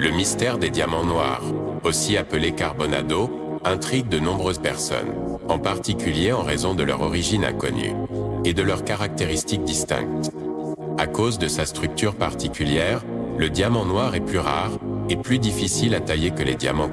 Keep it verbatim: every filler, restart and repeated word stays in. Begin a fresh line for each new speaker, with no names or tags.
Le mystère des diamants noirs, aussi appelés carbonado, intrigue de nombreuses personnes, en particulier en raison de leur origine inconnue et de leurs caractéristiques distinctes. À cause de sa structure particulière, le diamant noir est plus rare et plus difficile à tailler que les diamants